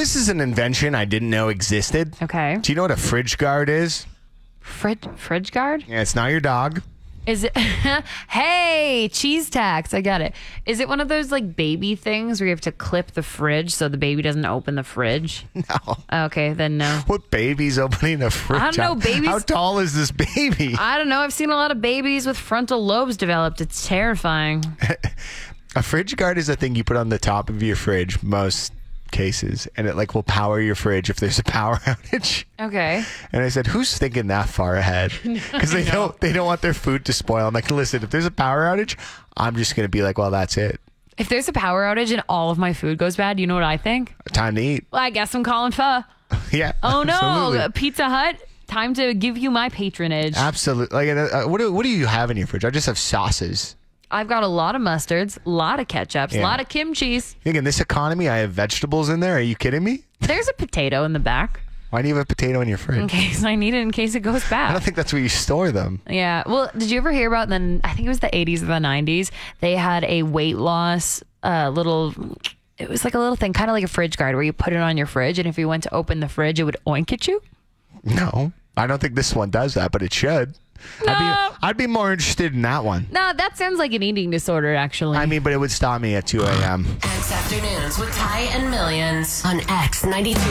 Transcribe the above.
this is an invention I didn't know existed. Okay. Do you know what a fridge guard is? Fridge guard? Yeah, it's not your dog. Is it? Hey, cheese tax. I got it. Is it one of those like baby things where you have to clip the fridge so the baby doesn't open the fridge? No. Okay, then no. What baby's opening a fridge? I don't know, babies. How tall is this baby? I don't know. I've seen a lot of babies with frontal lobes developed. It's terrifying. A fridge guard is a thing you put on the top of your fridge most cases, and it like will power your fridge if there's a power outage. Okay. And I said, who's thinking that far ahead? Because they don't want their food to spoil. I'm like, listen, if there's a power outage, I'm just gonna be like, well, that's it. If there's a power outage and all of my food goes bad, you know what I think? Time to eat. Well, I guess I'm calling pho. Yeah. Oh no, Absolutely. Pizza Hut. Time to give you my patronage. Absolutely. Like, what do you have in your fridge? I just have sauces. I've got a lot of mustards, a lot of ketchups, a Yeah. lot of kimchi's. You think in this economy I have vegetables in there? Are you kidding me? There's a potato in the back Why do you have a potato in your fridge? in case I need it in case it goes I bad. don't think that's where you store them. Yeah. Well, did you ever hear about then? I think it was the 80s or the 90s. They had a weight loss little. It was like a little thing, kind of like a fridge guard, where you put it on your fridge, and if you went to open the fridge, it would oink at you. No, I don't think this one does that, but it should. No. I'd be more interested in that one. No, that sounds like an eating disorder, actually. I mean, but it would stop me at 2 a.m. X Afternoons with Ty and Millions on X92.5.